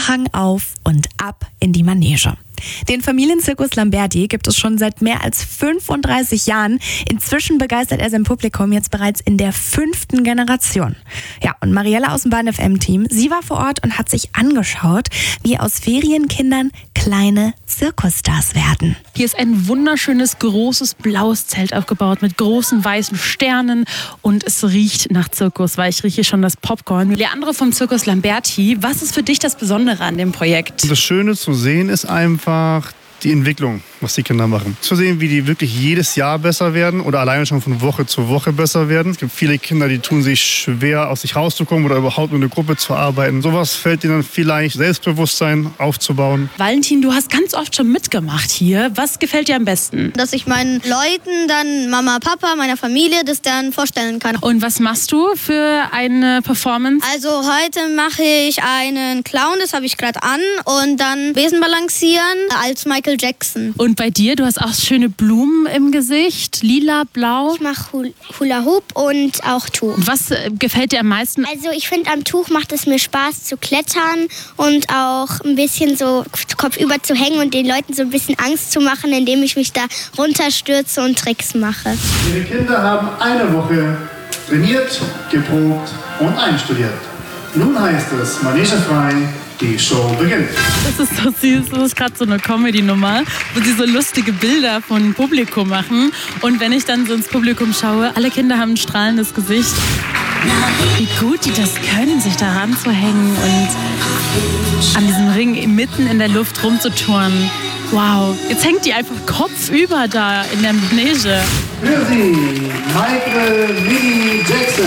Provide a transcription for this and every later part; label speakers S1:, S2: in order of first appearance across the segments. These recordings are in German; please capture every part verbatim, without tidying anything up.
S1: Vorhang auf und ab in die Manege. Den Familienzirkus Lamberti gibt es schon seit mehr als fünfunddreißig Jahren. Inzwischen begeistert er sein Publikum jetzt bereits in der fünften Generation. Ja, und Mariella aus dem Bahn F M-Team, sie war vor Ort und hat sich angeschaut, wie aus Ferienkindern kleine Zirkusstars werden.
S2: Hier ist ein wunderschönes, großes, blaues Zelt aufgebaut mit großen, weißen Sternen und es riecht nach Zirkus, weil ich rieche schon das Popcorn. Leandro vom Zirkus Lamberti, was ist für dich das Besondere an dem Projekt?
S3: Das Schöne zu sehen ist einfach die Entwicklung, was die Kinder machen. Zu sehen, wie die wirklich jedes Jahr besser werden oder alleine schon von Woche zu Woche besser werden. Es gibt viele Kinder, die tun sich schwer, aus sich rauszukommen oder überhaupt mit einer Gruppe zu arbeiten. Sowas fällt ihnen vielleicht Selbstbewusstsein aufzubauen.
S2: Valentin, du hast ganz oft schon mitgemacht hier. Was gefällt dir am besten?
S4: Dass ich meinen Leuten dann Mama, Papa, meiner Familie das dann vorstellen kann.
S2: Und was machst du für eine Performance?
S4: Also heute mache ich einen Clown, das habe ich gerade an, und dann Besen balancieren als Michael Jackson.
S2: Und bei dir, du hast auch schöne Blumen im Gesicht, lila, blau.
S5: Ich mache Hula Hoop und auch Tuch.
S2: Was äh, gefällt dir am meisten?
S5: Also ich finde, am Tuch macht es mir Spaß zu klettern und auch ein bisschen so kopfüber zu hängen und den Leuten so ein bisschen Angst zu machen, indem ich mich da runterstürze und Tricks mache.
S3: Ihre Kinder haben eine Woche trainiert, geprobt und einstudiert. Nun heißt es manegefrei, die Show beginnt.
S2: Das ist so süß, das ist gerade so eine Comedy-Nummer, wo sie so lustige Bilder von Publikum machen. Und wenn ich dann so ins Publikum schaue, alle Kinder haben ein strahlendes Gesicht. Wie gut die das können, sich da ranzuhängen und an diesem Ring mitten in der Luft rumzuturnen. Wow, jetzt hängt die einfach kopfüber da in der Manege.
S3: Für Sie, Michael Mini Jackson.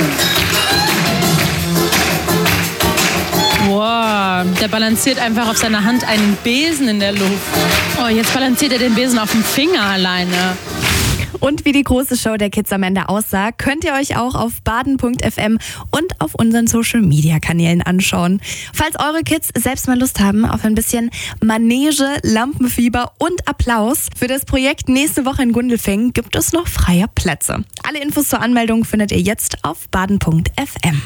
S2: Wow, der balanciert einfach auf seiner Hand einen Besen in der Luft. Oh, jetzt balanciert er den Besen auf dem Finger alleine.
S1: Und wie die große Show der Kids am Ende aussah, könnt ihr euch auch auf baden punkt f m und auf unseren Social-Media-Kanälen anschauen. Falls eure Kids selbst mal Lust haben auf ein bisschen Manege, Lampenfieber und Applaus, für das Projekt nächste Woche in Gundelfingen gibt es noch freie Plätze. Alle Infos zur Anmeldung findet ihr jetzt auf baden punkt f m.